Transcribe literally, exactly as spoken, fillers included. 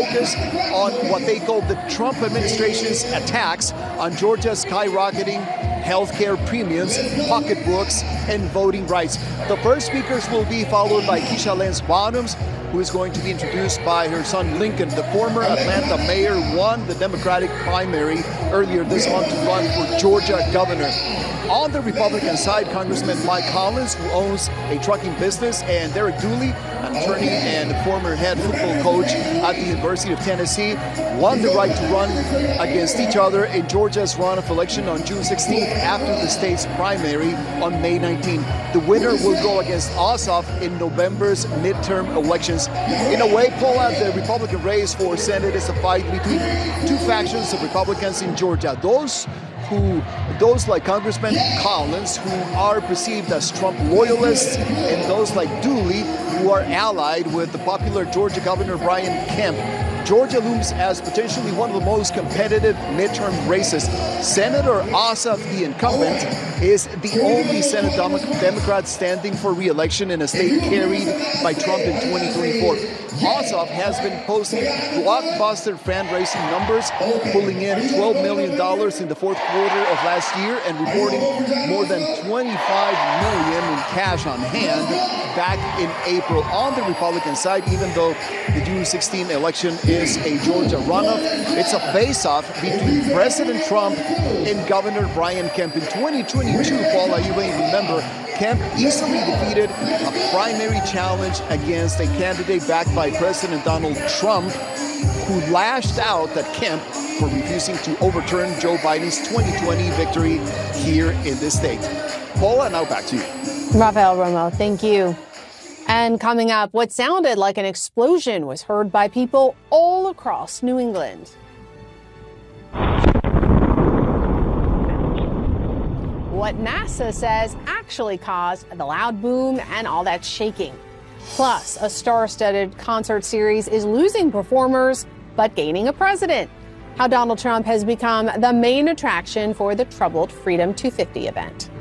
focus on what they call the Trump administration's attacks on Georgia's skyrocketing healthcare premiums, pocketbooks, and voting rights. The first speakers will be followed by Keisha Lance Bottoms, who is going to be introduced by her son Lincoln. The former Atlanta mayor won the Democratic primary earlier this month to run for Georgia governor. On the Republican side, Congressman Mike Collins, who owns a trucking business, and Derek Dooley, an attorney and former head football coach at the University of Tennessee, won the right to run against each other in Georgia's runoff election on June sixteenth after the state's primary on May nineteenth. The winner will go against Ossoff in November's midterm elections. In a way, Paula, the Republican race for Senate is a fight between two factions of Republicans in Georgia. Those who, those like Congressman Collins, who are perceived as Trump loyalists, and those like Dooley, who are allied with the popular Georgia Governor Brian Kemp. Georgia looms as potentially one of the most competitive midterm races. Senator Ossoff, the incumbent, is the only Senate Democrat standing for re-election in a state carried by Trump in twenty twenty-four. Ossoff has been posting blockbuster fundraising numbers, pulling in twelve million dollars in the fourth quarter of last year and reporting more than twenty-five million dollars in cash on hand back in April. On the Republican side, even though the June sixteenth election is a Georgia runoff, it's a face-off between President Trump and Governor Brian Kemp. In twenty twenty-two, Paula, you may remember, Kemp easily defeated a primary challenge against a candidate backed by President Donald Trump, who lashed out at Kemp for refusing to overturn Joe Biden's twenty twenty victory here in this state. Paula, now back to you. Rafael Romo, thank you. And coming up, what sounded like an explosion was heard by people all across New England. What NASA says actually caused the loud boom and all that shaking. Plus, a star-studded concert series is losing performers but gaining a president. How Donald Trump has become the main attraction for the troubled Freedom two fifty event.